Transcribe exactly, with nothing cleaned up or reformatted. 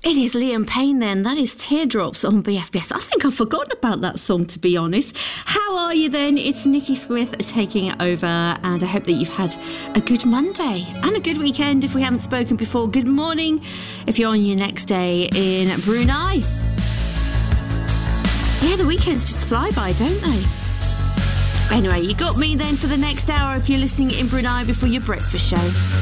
It is Liam Payne then. That is Teardrops on B F B S. I think I've forgotten about that song, to be honest. How are you then? It's Nikki Smith taking it over, and I hope that you've had a good Monday and a good weekend if we haven't spoken before. Good morning if you're on your next day in Brunei. Yeah, the weekends just fly by, don't they? Anyway, you got me then for the next hour if you're listening in Brunei before your breakfast show.